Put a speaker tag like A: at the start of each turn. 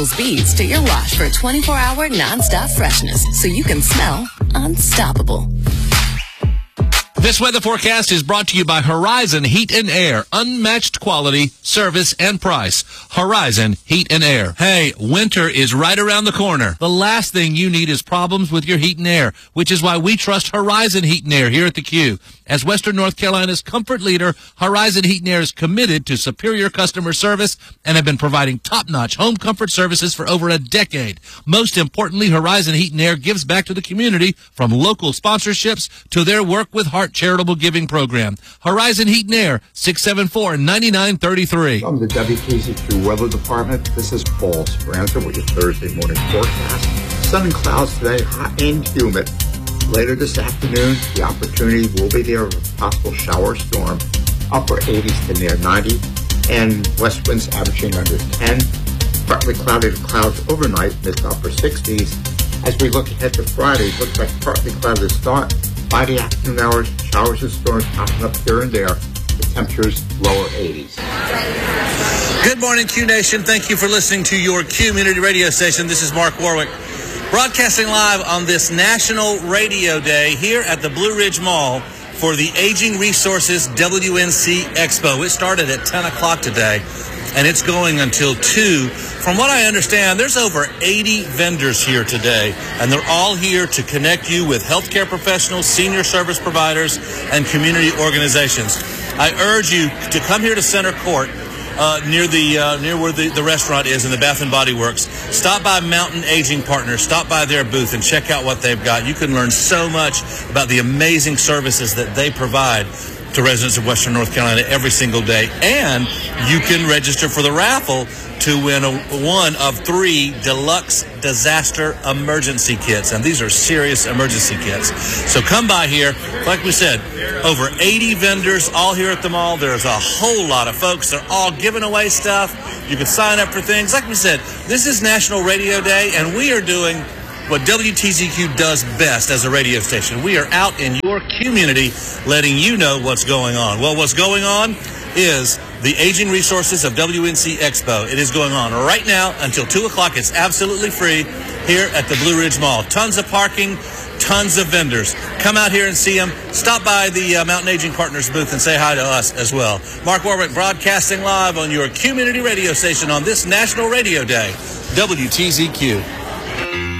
A: beads to your wash for 24-hour non-stop freshness so you can smell unstoppable.
B: This weather forecast is brought to you by Horizon Heat and Air. Unmatched quality, service, and price. Horizon Heat and Air. Hey, winter is right around the corner. The last thing you need is problems with your heat and air, which is why we trust Horizon Heat and Air here at the Q. As Western North Carolina's comfort leader, Horizon Heat and Air is committed to superior customer service and have been providing top-notch home comfort services for over a decade. Most importantly, Horizon Heat and Air gives back to the community from local sponsorships to their work with Heart Charitable Giving Program. Horizon Heat and Air, 674-9933.
C: From the WTZQ Weather Department, this is Paul Speranza with your Thursday morning forecast. Sun and clouds today, hot and humid. Later this afternoon, the opportunity will be there of a possible shower storm, upper 80s to near 90, and west winds averaging under 10. Partly cloudy to clouds overnight, mid to upper 60s. As we look ahead to Friday, it looks like partly cloudy to start. By the afternoon hours, showers and storms popping up here and there. The temperatures lower 80s.
B: Good morning, Q Nation. Thank you for listening to your community radio station. This is Mark Warwick, broadcasting live on this National Radio Day here at the Blue Ridge Mall for the Aging Resources WNC Expo. It started at 10 o'clock today, and it's going until 2. From what I understand, there's over 80 vendors here today, and they're all here to connect you with healthcare professionals, senior service providers, and community organizations. I urge you to come here to Center Court, near where the restaurant is in the Bath and Body Works. Stop by Mountain Aging Partners. Stop by their booth and check out what they've got. You can learn so much about the amazing services that they provide to residents of Western North Carolina every single day. And you can register for the raffle to win one of 3 deluxe disaster emergency kits. And these are serious emergency kits. So come by here. Like we said, over 80 vendors all here at the mall. There's a whole lot of folks. They're all giving away stuff. You can sign up for things. Like we said, this is National Radio Day, and we are doing what WTZQ does best as a radio station. We are out in your community letting you know what's going on. Well, what's going on is the Aging Resources of WNC Expo. It is going on right now until 2 o'clock. It's absolutely free here at the Blue Ridge Mall. Tons of parking, tons of vendors. Come out here and see them. Stop by the Mountain Aging Partners booth and say hi to us as well. Mark Warwick broadcasting live on your community radio station on this National Radio Day, WTZQ.